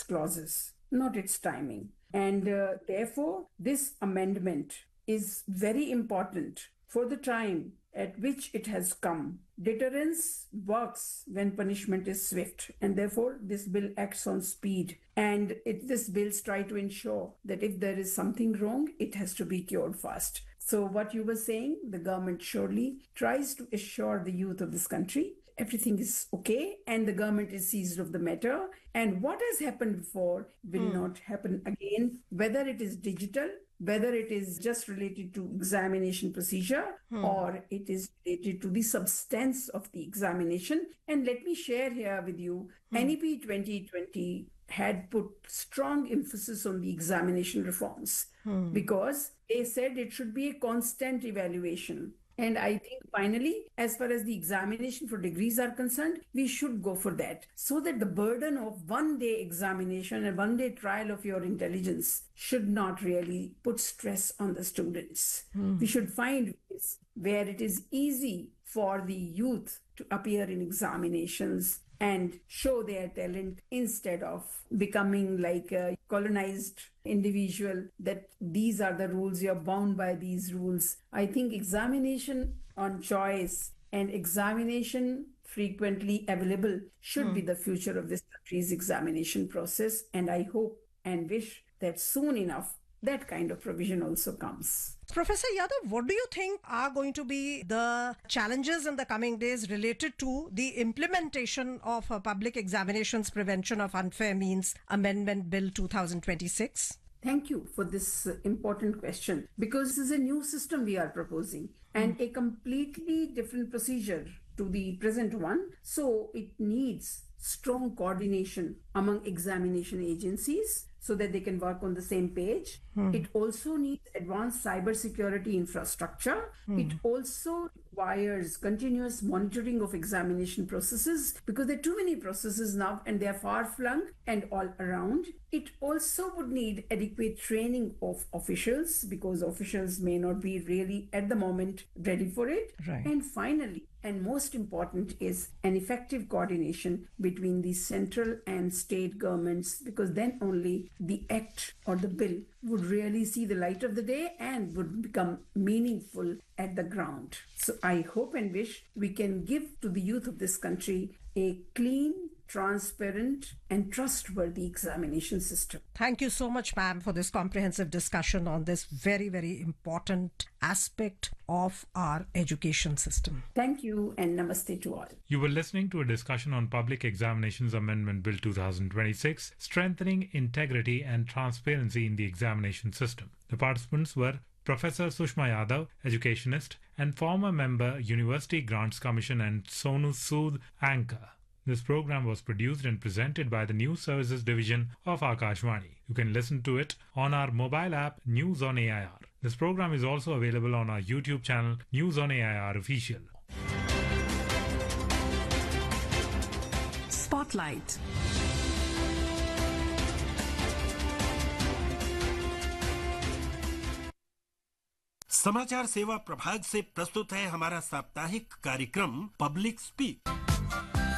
clauses, not its timing. And therefore, this amendment is very important for the time at which it has come. Deterrence works when punishment is swift, and therefore this bill acts on speed. And this bills try to ensure that if there is something wrong, it has to be cured fast. So what you were saying, the government surely tries to assure the youth of this country everything is okay and the government is seized of the matter. And what has happened before will not happen again, whether it is digital, whether it is just related to examination procedure or it is related to the substance of the examination. And let me share here with you, NEP 2020 had put strong emphasis on the examination reforms because they said it should be a constant evaluation. And I think finally, as far as the examination for degrees are concerned, we should go for that so that the burden of one-day examination and one-day trial of your intelligence should not really put stress on the students. We should find ways where it is easy for the youth to appear in examinations and show their talent instead of becoming like a colonized individual that these are the rules, you're bound by these rules. I think examination on choice and examination frequently available should be the future of this country's examination process. And I hope and wish that soon enough that kind of provision also comes. Professor Yadav, what do you think are going to be the challenges in the coming days related to the implementation of Public Examinations Prevention of Unfair Means Amendment Bill 2026? Thank you for this important question, because this is a new system we are proposing and a completely different procedure to the present one. So it needs strong coordination among examination agencies so that they can work on the same page. It also needs advanced cybersecurity infrastructure. It also requires continuous monitoring of examination processes because there are too many processes now and they are far-flung and all around. It also would need adequate training of officials because officials may not be really at the moment ready for it. Right. And finally, and most important is an effective coordination between the central and state governments, because then only the act or the bill would really see the light of the day and would become meaningful at the ground. So I hope and wish we can give to the youth of this country a clean, transparent and trustworthy examination system. Thank you so much, ma'am, for this comprehensive discussion on this very, very important aspect of our education system. Thank you and namaste to all. You were listening to a discussion on Public Examinations Amendment Bill 2026, strengthening integrity and transparency in the examination system. The participants were Professor Sushma Yadav, educationist, and former member, University Grants Commission, and Sonu Sood, anchor. This program was produced and presented by the News Services Division of Akashvani. You can listen to it on our mobile app News on AIR. This program is also available on our YouTube channel News on AIR Official. Spotlight. समाचार सेवा प्रभाग से प्रस्तुत है हमारा साप्ताहिक कार्यक्रम public speak.